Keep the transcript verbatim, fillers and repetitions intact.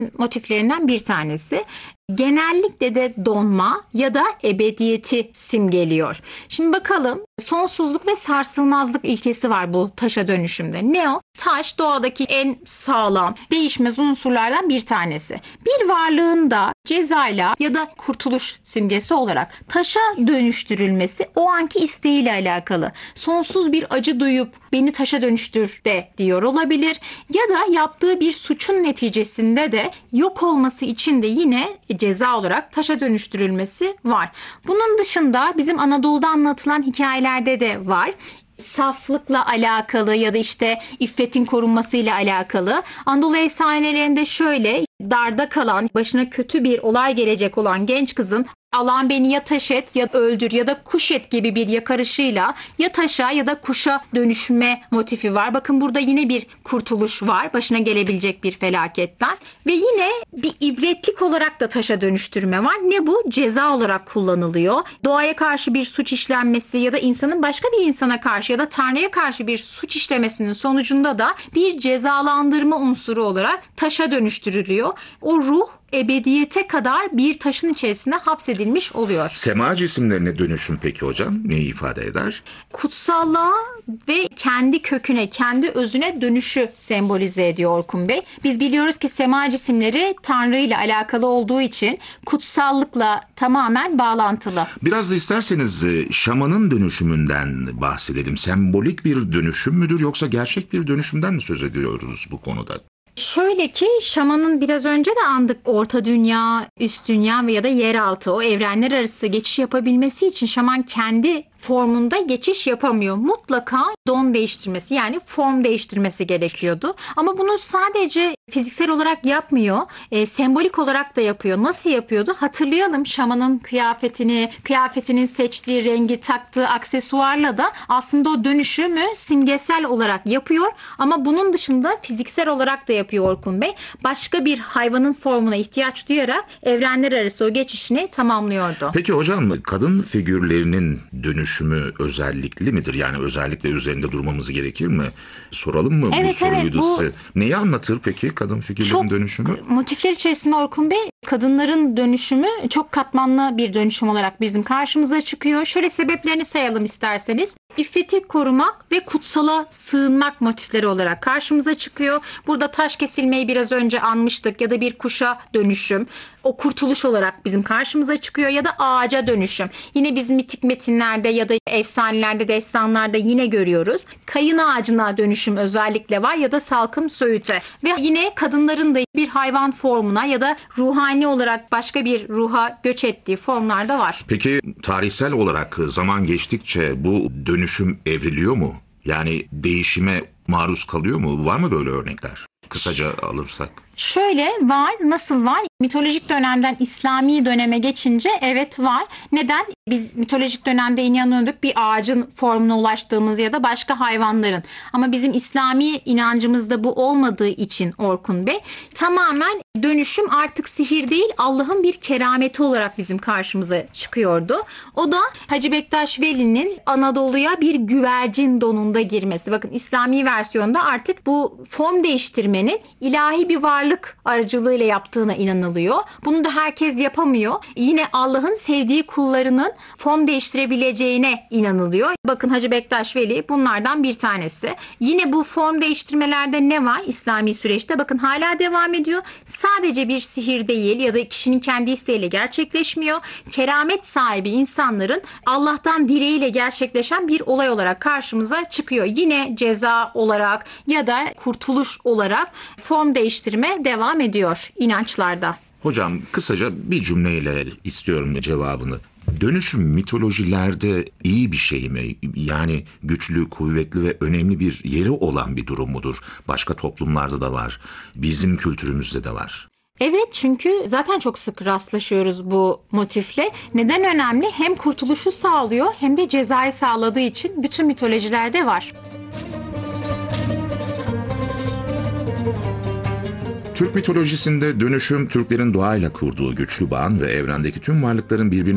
motiflerinden bir tanesi. Genellikle de donma ya da ebediyeti simgeliyor. Şimdi bakalım, sonsuzluk ve sarsılmazlık ilkesi var bu taşa dönüşümde. Ne o? Taş doğadaki en sağlam, değişmez unsurlardan bir tanesi. Bir varlığın da cezayla ya da kurtuluş simgesi olarak taşa dönüştürülmesi o anki isteğiyle alakalı. Sonsuz bir acı duyup beni taşa dönüştür de diyor olabilir. Ya da yaptığı bir suçun neticesinde de yok olması için de yine ceza olarak taşa dönüştürülmesi var. Bunun dışında bizim Anadolu'da anlatılan hikayelerde de var. Saflıkla alakalı ya da işte iffetin korunmasıyla alakalı. Anadolu efsanelerinde şöyle, darda kalan, başına kötü bir olay gelecek olan genç kızın Allah'ım beni ya taş et ya öldür ya da kuş et gibi bir yakarışıyla ya taşa ya da kuşa dönüşme motifi var. Bakın burada yine bir kurtuluş var. Başına gelebilecek bir felaketten. Ve yine bir ibretlik olarak da taşa dönüştürme var. Ne bu? Ceza olarak kullanılıyor. Doğaya karşı bir suç işlenmesi ya da insanın başka bir insana karşı ya da Tanrı'ya karşı bir suç işlemesinin sonucunda da bir cezalandırma unsuru olarak taşa dönüştürülüyor. O ruh ebediyete kadar bir taşın içerisine hapsedilmiş oluyor. Sema cisimlerine dönüşüm peki hocam neyi ifade eder? Kutsallığa ve kendi köküne, kendi özüne dönüşü sembolize ediyor Orkun Bey. Biz biliyoruz ki sema cisimleri Tanrı ile alakalı olduğu için kutsallıkla tamamen bağlantılı. Biraz da isterseniz şamanın dönüşümünden bahsedelim. Sembolik bir dönüşüm müdür yoksa gerçek bir dönüşümden mi söz ediyoruz bu konuda? Şöyle ki şamanın biraz önce de andık, orta dünya, üst dünya ve ya da yeraltı, o evrenler arası geçiş yapabilmesi için şaman kendi formunda geçiş yapamıyor. Mutlaka don değiştirmesi, yani form değiştirmesi gerekiyordu. Ama bunu sadece fiziksel olarak yapmıyor, e, sembolik olarak da yapıyor. Nasıl yapıyordu? Hatırlayalım, şamanın kıyafetini, kıyafetinin seçtiği rengi, taktığı aksesuarla da aslında o dönüşümü simgesel olarak yapıyor. Ama bunun dışında fiziksel olarak da yapıyor Orkun Bey. Başka bir hayvanın formuna ihtiyaç duyarak evrenler arası o geçişini tamamlıyordu. Peki hocam, kadın figürlerinin dönüşümü özellikli midir? Yani özellikle üzerinde durmamız gerekir mi? Soralım mı evet, bu soruyu evet, da bu... size? Neyi anlatır peki kadın figürlerin çok dönüşümü? Motifler içerisinde Orkun Bey, kadınların dönüşümü çok katmanlı bir dönüşüm olarak bizim karşımıza çıkıyor. Şöyle sebeplerini sayalım isterseniz. İffeti korumak ve kutsala sığınmak motifleri olarak karşımıza çıkıyor. Burada taş kesilmeyi biraz önce anmıştık ya da bir kuşa dönüşüm. O kurtuluş olarak bizim karşımıza çıkıyor ya da ağaca dönüşüm. Yine biz mitik metinlerde ya da efsanelerde, destanlarda yine görüyoruz. Kayın ağacına dönüşüm özellikle var ya da salkım söğüte. Ve yine kadınların da bir hayvan formuna ya da ruhani olarak başka bir ruha göç ettiği formlar da var. Peki tarihsel olarak zaman geçtikçe bu dönüşüm evriliyor mu? Yani değişime maruz kalıyor mu? Var mı böyle örnekler? Kısaca alırsak. Şöyle var, nasıl var? Mitolojik dönemden İslami döneme geçince evet var. Neden? Biz mitolojik dönemde inanıyorduk bir ağacın formuna ulaştığımız ya da başka hayvanların. Ama bizim İslami inancımızda bu olmadığı için Orkun Bey, tamamen dönüşüm artık sihir değil, Allah'ın bir kerameti olarak bizim karşımıza çıkıyordu. O da Hacı Bektaş Veli'nin Anadolu'ya bir güvercin donunda girmesi. Bakın İslami versiyonda artık bu form değiştirmenin ilahi bir varlık aracılığıyla yaptığına inanılıyor. Bunu da herkes yapamıyor. Yine Allah'ın sevdiği kullarının form değiştirebileceğine inanılıyor. Bakın Hacı Bektaş Veli bunlardan bir tanesi. Yine bu form değiştirmelerde ne var İslami süreçte? Bakın hala devam ediyor. Sadece bir sihir değil ya da kişinin kendi isteğiyle gerçekleşmiyor. Keramet sahibi insanların Allah'tan dileğiyle gerçekleşen bir olay olarak karşımıza çıkıyor. Yine ceza olarak ya da kurtuluş olarak form değiştirme devam ediyor inançlarda. Hocam kısaca bir cümleyle istiyorum cevabını. Dönüşüm mitolojilerde iyi bir şey mi? Yani güçlü, kuvvetli ve önemli bir yeri olan bir durum mudur? Başka toplumlarda da var. Bizim kültürümüzde de var. Evet, çünkü zaten çok sık rastlaşıyoruz bu motifle. Neden önemli? Hem kurtuluşu sağlıyor hem de cezayı sağladığı için bütün mitolojilerde var. Türk mitolojisinde dönüşüm, Türklerin doğayla kurduğu güçlü bağın ve evrendeki tüm varlıkların birbirine